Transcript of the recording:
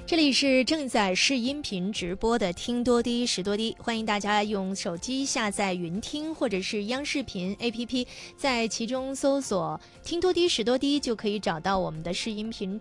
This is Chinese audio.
这里是正在试音频直播的听多滴识多滴，欢迎大家用手机下载云听或者是央视频 APP， 在其中搜索听多滴识多滴就可以找到我们的试音频